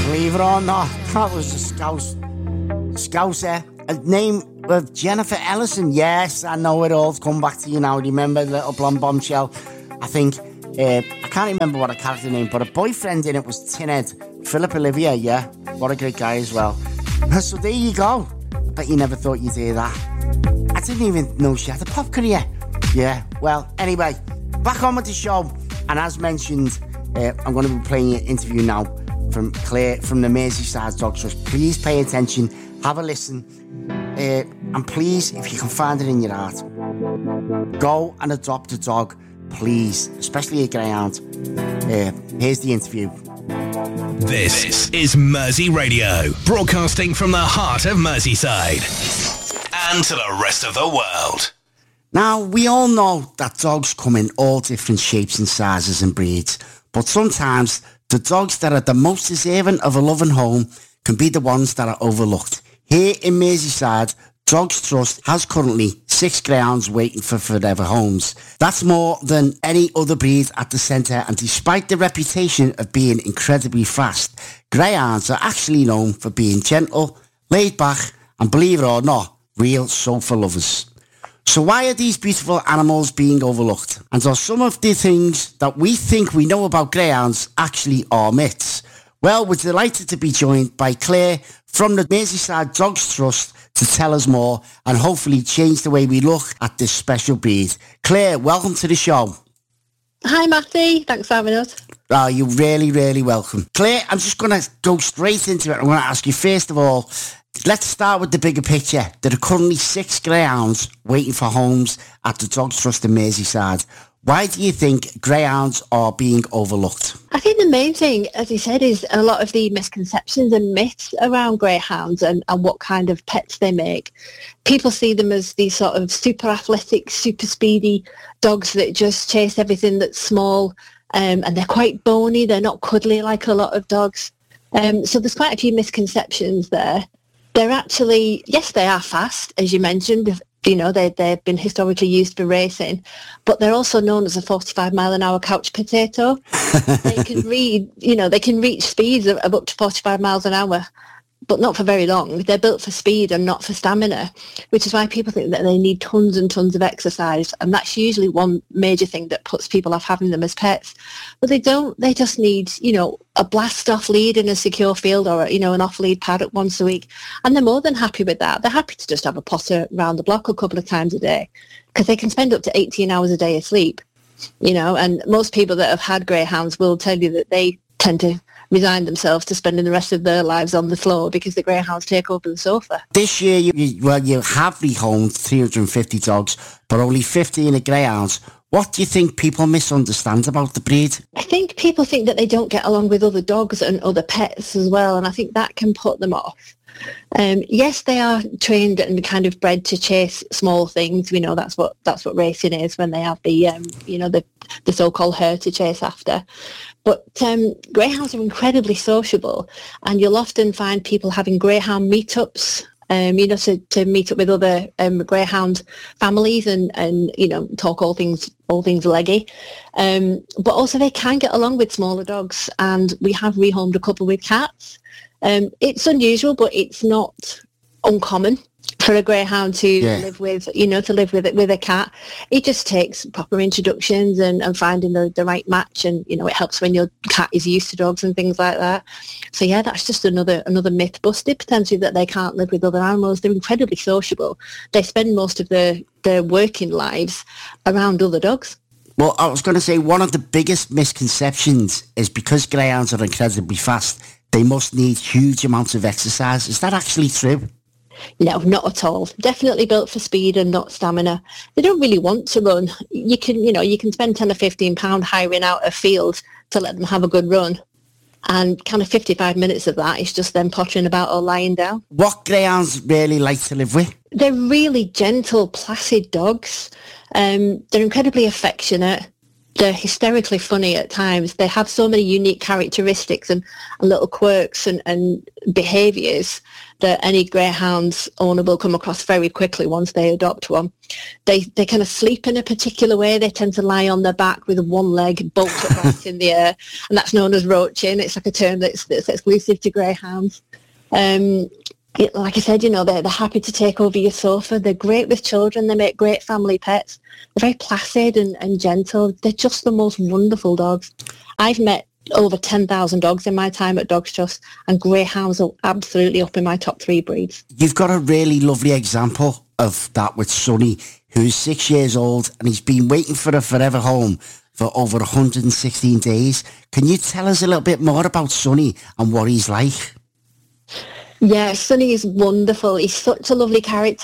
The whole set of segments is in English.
Believe it or not, that was a Scouser. A name of Jennifer Ellison. Yes, I know it all. Come back to you now. Remember the Little Blonde Bombshell? I think, I can't remember what a character name, but a boyfriend in it was Tinhead. Philip Olivia, yeah. What a great guy as well. So there you go. I bet you never thought you'd hear that. I didn't even know she had a pop career. Yeah, well, anyway, back on with the show. And as mentioned, I'm going to be playing an interview now from Claire from the Merseyside Dog Trust. Please pay attention, have a listen, and please, if you can find it in your heart, go and adopt a dog, please, especially a greyhound. Here's the interview. This is Mersey Radio, broadcasting from the heart of Merseyside and to the rest of the world. Now, we all know that dogs come in all different shapes and sizes and breeds, but sometimes the dogs that are the most deserving of a loving home can be the ones that are overlooked. Here in Merseyside, Dogs Trust has currently 6 greyhounds waiting for forever homes. That's more than any other breed at the centre, and despite the reputation of being incredibly fast, greyhounds are actually known for being gentle, laid back, and believe it or not, real sofa lovers. So why are these beautiful animals being overlooked? And are some of the things that we think we know about greyhounds actually are myths? Well, we're delighted to be joined by Claire from the Merseyside Dogs Trust to tell us more and hopefully change the way we look at this special breed. Claire, welcome to the show. Hi, Matthew. Thanks for having us. Oh, you're really, really welcome. Claire, I'm just going to go straight into it. I'm going to ask you, first of all, let's start with the bigger picture. There are currently 6 greyhounds waiting for homes at the Dogs Trust in Merseyside. Why do you think greyhounds are being overlooked? I think the main thing, as you said, is a lot of the misconceptions and myths around greyhounds and what kind of pets they make. People see them as these sort of super athletic, super speedy dogs that just chase everything that's small, and they're quite bony. They're not cuddly like a lot of dogs. So there's quite a few misconceptions there. They're actually, yes, they are fast, as you mentioned. You know, they've been historically used for racing, but they're also known as a 45-mile-an-hour couch potato. They can reach speeds of up to 45 miles an hour, but not for very long. They're built for speed and not for stamina, which is why people think that they need tons and tons of exercise, and that's usually one major thing that puts people off having them as pets. But they don't. They just need, a blast-off lead in a secure field or, an off-lead paddock once a week, and they're more than happy with that. They're happy to just have a potter around the block a couple of times a day because they can spend up to 18 hours a day asleep, and most people that have had greyhounds will tell you that they tend to resign themselves to spending the rest of their lives on the floor because the greyhounds take over the sofa. This year, you have rehomed 350 dogs, but only 15 are greyhounds. What do you think people misunderstand about the breed? I think people think that they don't get along with other dogs and other pets as well, and I think that can put them off. Yes, they are trained and kind of bred to chase small things. We know that's what racing is when they have the so-called hare to chase after. But greyhounds are incredibly sociable, and you'll often find people having greyhound meetups. To meet up with other greyhound families and talk all things leggy. But also they can get along with smaller dogs, and we have rehomed a couple with cats. It's unusual, but it's not uncommon for a greyhound to live with a cat. It just takes proper introductions and finding the right match, and it helps when your cat is used to dogs and things like that. So yeah, that's just another myth busted potentially, that they can't live with other animals. They're incredibly sociable. They spend most of their working lives around other dogs. Well, I was going to say one of the biggest misconceptions is because greyhounds are incredibly fast, they must need huge amounts of exercise. Is that actually true? No, not at all. Definitely built for speed and not stamina. They don't really want to run. You can spend £10 or £15 hiring out a field to let them have a good run. And kind of 55 minutes of that is just them pottering about or lying down. What greyhounds really like to live with? They're really gentle, placid dogs. They're incredibly affectionate. They're hysterically funny at times. They have so many unique characteristics and little quirks and behaviours that any greyhound's owner will come across very quickly once they adopt one. They kind of sleep in a particular way. They tend to lie on their back with one leg bolted right in the air, and that's known as roaching. It's like a term that's exclusive to greyhounds. Like I said, they're happy to take over your sofa. They're great with children. They make great family pets. They're very placid and gentle. They're just the most wonderful dogs. I've met over 10,000 dogs in my time at Dogs Trust, and greyhounds are absolutely up in my top 3 breeds. You've got a really lovely example of that with Sonny, who's 6 years old, and he's been waiting for a forever home for over 116 days. Can you tell us a little bit more about Sonny and what he's like? Yeah, Sonny is wonderful. He's such a lovely character.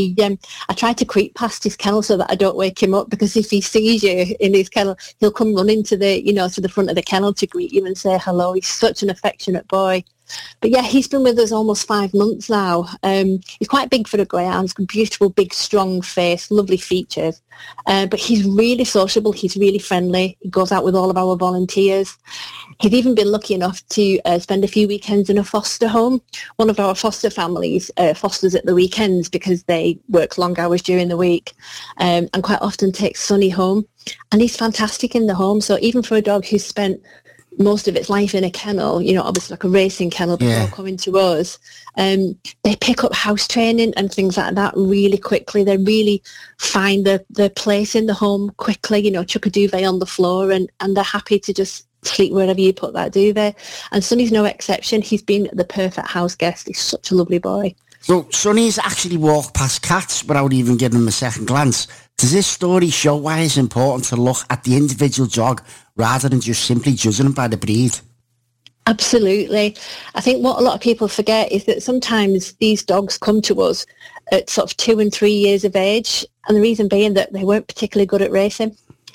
I try to creep past his kennel so that I don't wake him up, because if he sees you in his kennel, he'll come running to the front of the kennel to greet you and say hello. He's such an affectionate boy. But yeah, he's been with us almost 5 months now. He's quite big for a greyhound. He's got a beautiful, big, strong face, lovely features. But he's really sociable. He's really friendly. He goes out with all of our volunteers. He's even been lucky enough to spend a few weekends in a foster home. One of our foster families fosters at the weekends because they work long hours during the week, and quite often takes Sonny home. And he's fantastic in the home. So even for a dog who's spent most of its life in a kennel, obviously like a racing kennel before coming to us, they pick up house training and things like that really quickly. They really find their place in the home quickly, chuck a duvet on the floor and they're happy to just sleep wherever you put that duvet. And Sonny's no exception. He's been the perfect house guest. He's such a lovely boy. So Sonny's actually walked past cats without even giving them a second glance. Does this story show why it's important to look at the individual dog rather than just simply judging them by the breed? Absolutely. I think what a lot of people forget is that sometimes these dogs come to us at sort of 2 and 3 years of age, and the reason being that they weren't particularly good at racing.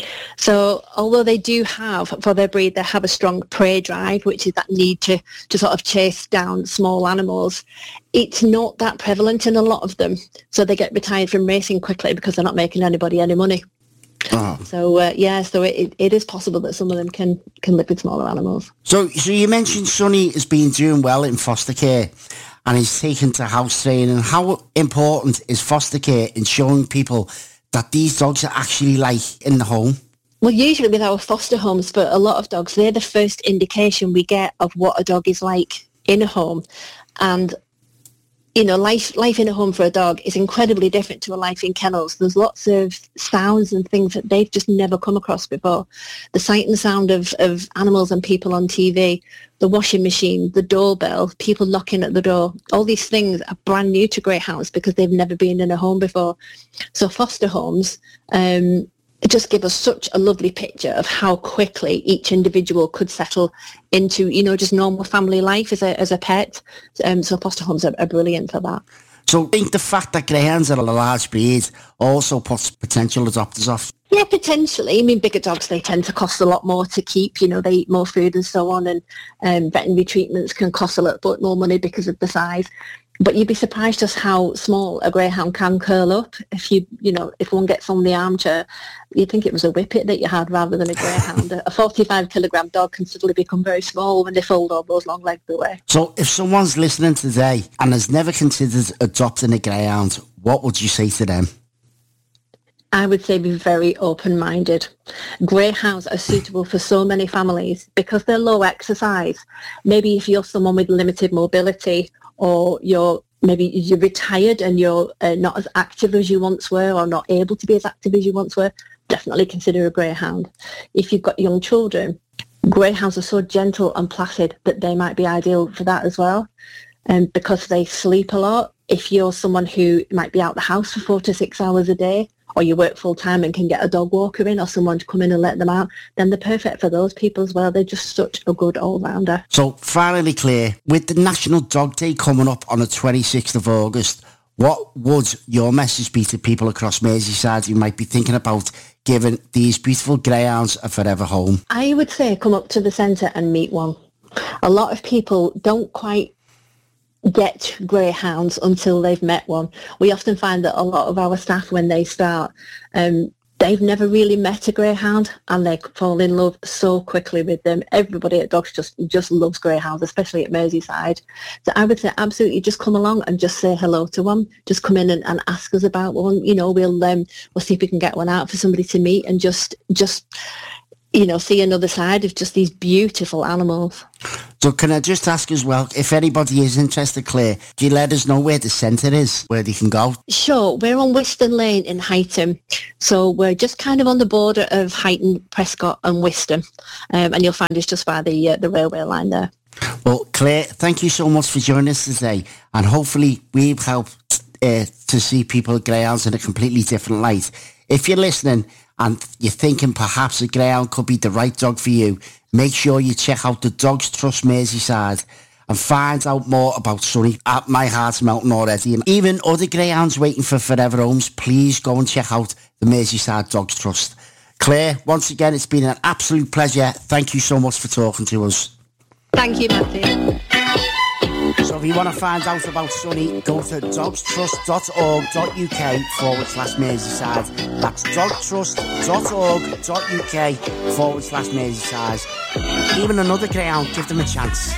So although they do have, for their breed, they have a strong prey drive, which is that need to sort of chase down small animals, it's not that prevalent in a lot of them. So they get retired from racing quickly because they're not making anybody any money. Oh. So it is possible that some of them can live with smaller animals. So you mentioned Sonny has been doing well in foster care and he's taken to house training. How important is foster care in showing people that these dogs are actually like in the home? Well, usually with our foster homes, for a lot of dogs, they're the first indication we get of what a dog is like in a home. And life in a home for a dog is incredibly different to a life in kennels. There's lots of sounds and things that they've just never come across before. The sight and sound of animals and people on TV, the washing machine, the doorbell, people knocking at the door, all these things are brand new to greyhounds because they've never been in a home before. So foster homes just give us such a lovely picture of how quickly each individual could settle into, just normal family life as a pet. So foster homes are brilliant for that. So I think the fact that greyhounds are a large breed also puts potential adopters off? Yeah, potentially. I mean, bigger dogs, they tend to cost a lot more to keep. They eat more food and so on, and veterinary treatments can cost a little bit more money because of the size. But you'd be surprised just how small a greyhound can curl up. If one gets on the armchair, you'd think it was a whippet that you had rather than a greyhound. A 45-kilogram dog can suddenly become very small when they fold all those long legs away. So if someone's listening today and has never considered adopting a greyhound, what would you say to them? I would say be very open-minded. Greyhounds are suitable for so many families because they're low exercise. Maybe if you're someone with limited mobility, or you're retired and you're not as active as you once were, or not able to be as active as you once were, definitely consider a greyhound. If you've got young children, greyhounds are so gentle and placid that they might be ideal for that as well. And because they sleep a lot, if you're someone who might be out the house for 4 to 6 hours a day, or you work full time and can get a dog walker in or someone to come in and let them out, then they're perfect for those people as well. They're just such a good all-rounder. So finally, Claire, with the National Dog Day coming up on the 26th of August, what would your message be to people across Merseyside who might be thinking about giving these beautiful greyhounds a forever home? I would say come up to the centre and meet one. A lot of people don't quite get greyhounds until they've met one. We often find that a lot of our staff, when they start, they they've never really met a greyhound and they fall in love so quickly with them. Everybody at Dogs just loves greyhounds, especially at Merseyside. So I would say absolutely just come along and just say hello to one. Just come in and ask us about one. You know, we'll see if we can get one out for somebody to meet and just you know, see another side of just these beautiful animals. So can I just ask as well, if anybody is interested, Claire, can you let us know where the centre is, where they can go? Sure. We're on Whiston Lane in Huyton. So we're just kind of on the border of Huyton, Prescott and Whiston. And you'll find us just by the railway line there. Well, Claire, thank you so much for joining us today. And hopefully we've helped to see people at greyhounds in a completely different light. If you're listening and you're thinking perhaps a greyhound could be the right dog for you, make sure you check out the Dogs Trust Merseyside and find out more about Sonny. My heart's melting already. And even other greyhounds waiting for forever homes, please go and check out the Merseyside Dogs Trust. Claire, once again, it's been an absolute pleasure. Thank you so much for talking to us. Thank you, Matthew. So if you want to find out about Sonny, go to dogstrust.org.uk/Merseyside. That's dogstrust.org.uk/Merseyside. Even another greyhound, give them a chance.